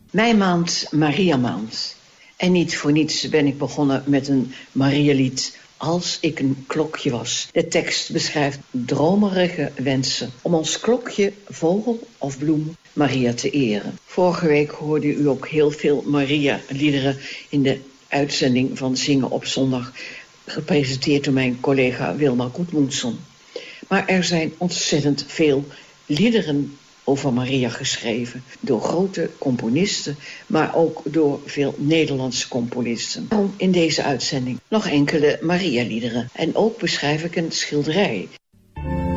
Mijn maand, Maria maand. En niet voor niets ben ik begonnen met een Marialied. Als ik een klokje was. De tekst beschrijft dromerige wensen om als klokje, vogel of bloem Maria te eren. Vorige week hoorde u ook heel veel Maria-liederen in de uitzending van Zingen op Zondag, gepresenteerd door mijn collega Wilma Goedmoedson. Maar er zijn ontzettend veel liederen over Maria geschreven door grote componisten, maar ook door veel Nederlandse componisten. Daarom in deze uitzending nog enkele Maria-liederen. En ook beschrijf ik een schilderij